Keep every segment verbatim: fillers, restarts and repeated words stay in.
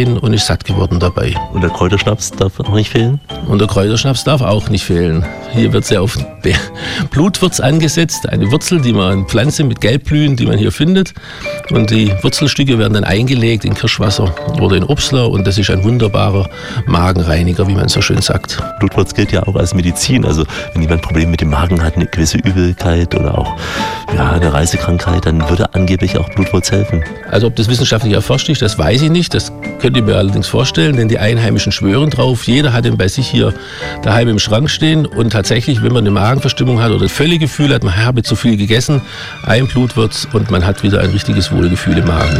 gesehen und ist satt geworden dabei. Und der Kräuterschnaps darf auch nicht fehlen? Und der Kräuterschnaps darf auch nicht fehlen. Hier wird sehr oft Blutwurz angesetzt, eine Wurzel, die man, eine Pflanze mit Gelbblühen, die man hier findet. Und die Wurzelstücke werden dann eingelegt in Kirschwasser oder in Obstler und das ist ein wunderbarer Magenreiniger, wie man so schön sagt. Blutwurz gilt ja auch als Medizin. Also wenn jemand Probleme mit dem Magen hat, eine gewisse Übelkeit oder auch ja, eine Reisekrankheit, dann würde angeblich auch Blutwurz helfen. Also ob das wissenschaftlich erforscht ist, das weiß ich nicht. Das könnte ich mir allerdings vorstellen, denn die Einheimischen schwören drauf. Jeder hat ihn bei sich hier daheim im Schrank stehen. Und tatsächlich, wenn man eine Magenverstimmung hat oder Völlegefühl hat, man habe zu viel gegessen, ein Blutwurz und man hat wieder ein richtiges Wohlgefühl im Magen.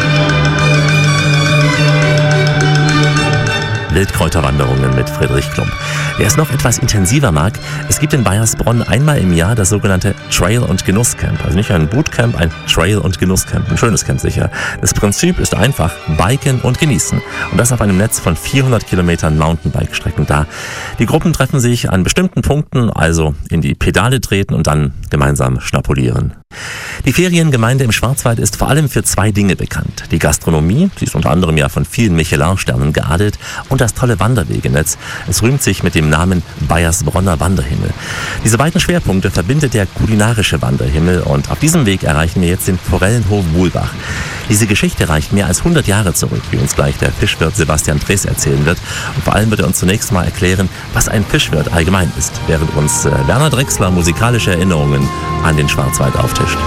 Wildkräuterwanderungen mit Friedrich Klump. Wer es noch etwas intensiver mag, es gibt in Baiersbronn einmal im Jahr das sogenannte Trail- und Genusscamp. Also nicht ein Bootcamp, ein Trail- und Genusscamp. Ein schönes Camp sicher. Das Prinzip ist einfach biken und genießen. Und das auf einem Netz von vierhundert Kilometern Mountainbike-Strecken da. Die Gruppen treffen sich an bestimmten Punkten, also in die Pedale treten und dann gemeinsam schnapulieren. Die Feriengemeinde im Schwarzwald ist vor allem für zwei Dinge bekannt. Die Gastronomie, sie ist unter anderem ja von vielen Michelin-Sternen geadelt, und das tolle Wanderwegenetz. Es rühmt sich mit dem Namen Baiersbronner Wanderhimmel. Diese beiden Schwerpunkte verbindet der kulinarische Wanderhimmel und auf diesem Weg erreichen wir jetzt den Forellenhof Wuhlbach. Diese Geschichte reicht mehr als hundert Jahre zurück, wie uns gleich der Fischwirt Sebastian Drees erzählen wird. Und vor allem wird er uns zunächst mal erklären, was ein Fischwirt allgemein ist, während uns Werner Drechsler musikalische Erinnerungen an den Schwarzwald auftischt.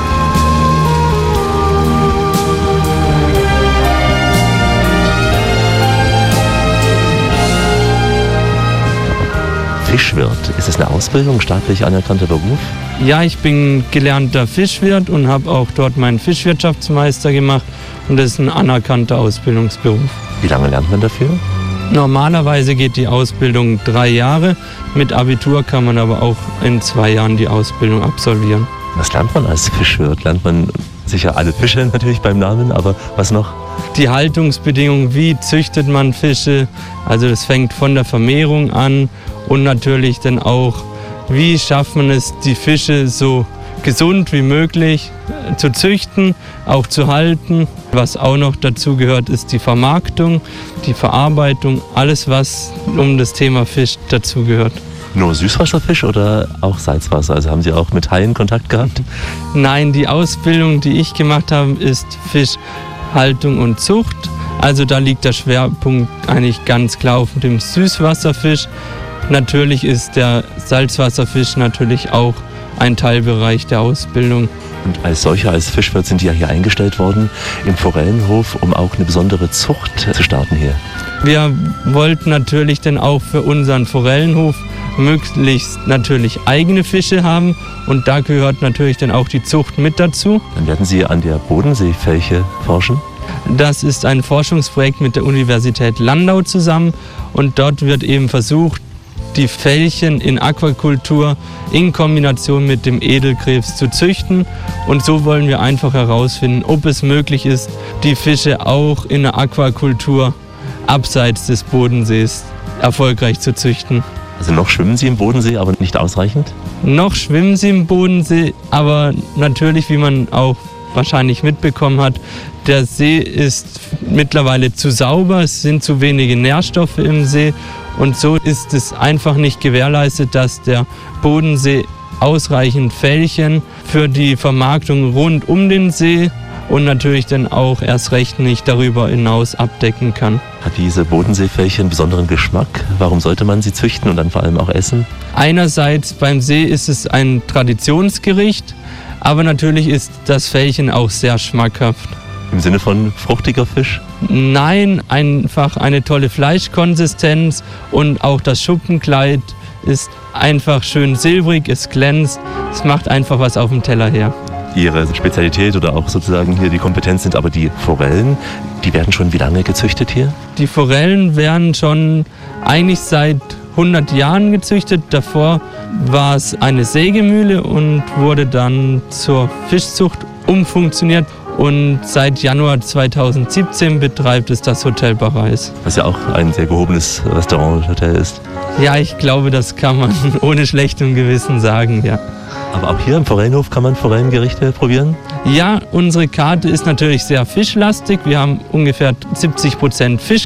Fischwirt, ist das eine Ausbildung, staatlich anerkannter Beruf? Ja, ich bin gelernter Fischwirt und habe auch dort meinen Fischwirtschaftsmeister gemacht und das ist ein anerkannter Ausbildungsberuf. Wie lange lernt man dafür? Normalerweise geht die Ausbildung drei Jahre, mit Abitur kann man aber auch in zwei Jahren die Ausbildung absolvieren. Was lernt man als Fischwirt? Lernt man sicher alle Fische natürlich beim Namen, aber was noch? Die Haltungsbedingungen, wie züchtet man Fische, also das fängt von der Vermehrung an und natürlich dann auch, wie schafft man es, die Fische so gesund wie möglich zu züchten, auch zu halten. Was auch noch dazu gehört, ist die Vermarktung, die Verarbeitung, alles was um das Thema Fisch dazu gehört. Nur Süßwasserfisch oder auch Salzwasser? Also haben Sie auch mit Haien Kontakt gehabt? Nein, die Ausbildung, die ich gemacht habe, ist Fischhaltung und Zucht. Also da liegt der Schwerpunkt eigentlich ganz klar auf dem Süßwasserfisch. Natürlich ist der Salzwasserfisch natürlich auch ein Teilbereich der Ausbildung. Und als solcher, als Fischwirt sind die ja hier eingestellt worden im Forellenhof, um auch eine besondere Zucht zu starten hier. Wir wollten natürlich dann auch für unseren Forellenhof möglichst natürlich eigene Fische haben und da gehört natürlich dann auch die Zucht mit dazu. Dann werden Sie an der Bodenseefelche forschen? Das ist ein Forschungsprojekt mit der Universität Landau zusammen und dort wird eben versucht, die Felchen in Aquakultur in Kombination mit dem Edelkrebs zu züchten. Und so wollen wir einfach herausfinden, ob es möglich ist, die Fische auch in der Aquakultur abseits des Bodensees erfolgreich zu züchten. Also noch schwimmen Sie im Bodensee, aber nicht ausreichend? Noch schwimmen sie im Bodensee, aber natürlich, wie man auch wahrscheinlich mitbekommen hat, der See ist mittlerweile zu sauber, es sind zu wenige Nährstoffe im See und so ist es einfach nicht gewährleistet, dass der Bodensee ausreichend Felchen für die Vermarktung rund um den See und natürlich dann auch erst recht nicht darüber hinaus abdecken kann. Hat diese Bodenseefelche einen besonderen Geschmack? Warum sollte man sie züchten und dann vor allem auch essen? Einerseits beim See ist es ein Traditionsgericht, aber natürlich ist das Felchen auch sehr schmackhaft. Im Sinne von fruchtiger Fisch? Nein, einfach eine tolle Fleischkonsistenz und auch das Schuppenkleid ist einfach schön silbrig, es glänzt, es macht einfach was auf dem Teller her. Ihre Spezialität oder auch sozusagen hier die Kompetenz sind aber die Forellen. Die werden schon wie lange gezüchtet hier? Die Forellen werden schon eigentlich seit hundert Jahren gezüchtet. Davor war es eine Sägemühle und wurde dann zur Fischzucht umfunktioniert. Und seit Januar zweitausendsiebzehn betreibt es das Hotel Bareis. Was ja auch ein sehr gehobenes Restaurant-Hotel ist. Ja, ich glaube, das kann man ohne schlechtem Gewissen sagen, ja. Aber auch hier im Forellenhof kann man Forellengerichte probieren? Ja, unsere Karte ist natürlich sehr fischlastig. Wir haben ungefähr siebzig Prozent Fisch.